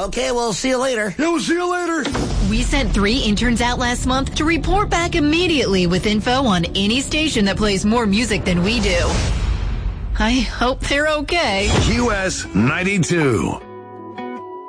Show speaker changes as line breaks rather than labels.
Okay, we'll see you later.
Yeah, we'll see you later.
We sent 3 interns out last month to report back immediately with info on any station that plays more music than we do. I hope they're okay.
US 92.